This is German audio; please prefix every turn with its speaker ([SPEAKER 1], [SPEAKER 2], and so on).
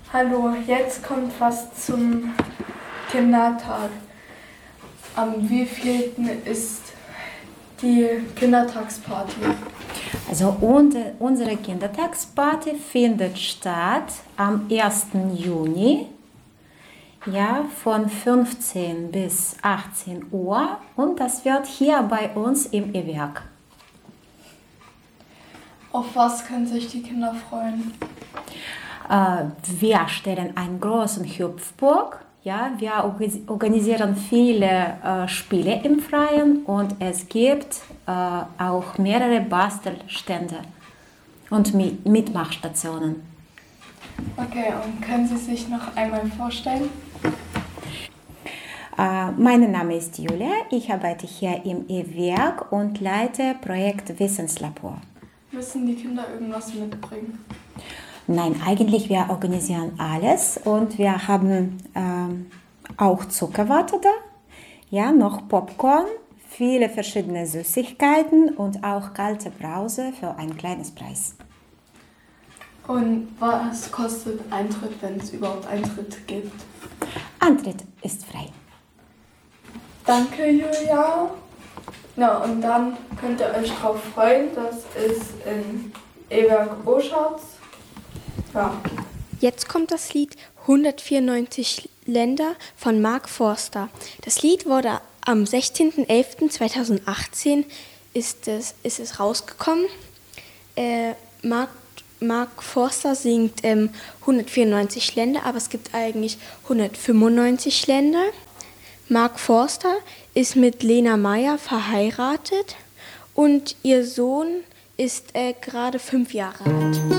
[SPEAKER 1] Hallo, jetzt kommt was zum Kindertag. Am wievielten ist die Kindertagsparty?
[SPEAKER 2] Also unsere Kindertagsparty findet statt am 1. Juni, ja, von 15 bis 18 Uhr und das wird hier bei uns im E-Werk.
[SPEAKER 1] Auf was können sich die Kinder freuen?
[SPEAKER 2] Wir stellen einen großen Hüpfburg. Ja, wir organisieren viele Spiele im Freien und es gibt auch mehrere Bastelstände und Mitmachstationen.
[SPEAKER 1] Okay, und können Sie sich noch einmal vorstellen?
[SPEAKER 2] Mein Name ist Julia, ich arbeite hier im E-Werk und leite Projekt Wissenslabor.
[SPEAKER 1] Müssen die Kinder irgendwas mitbringen?
[SPEAKER 2] Nein, eigentlich wir organisieren alles und wir haben auch Zuckerwatte da, ja, noch Popcorn, viele verschiedene Süßigkeiten und auch kalte Brause für ein kleines Preis.
[SPEAKER 1] Und was kostet Eintritt, wenn es überhaupt Eintritt gibt?
[SPEAKER 2] Eintritt ist frei.
[SPEAKER 1] Danke, Julia. Ja, und dann könnt ihr euch drauf freuen, das ist in E-Werk-Oschatz. Ja.
[SPEAKER 3] Jetzt kommt das Lied 194 Länder von Mark Forster. Das Lied wurde am 16.11.2018 ist es rausgekommen. Mark Forster singt 194 Länder, aber es gibt eigentlich 195 Länder. Mark Forster ist mit Lena Meyer verheiratet und ihr Sohn ist gerade 5 Jahre alt.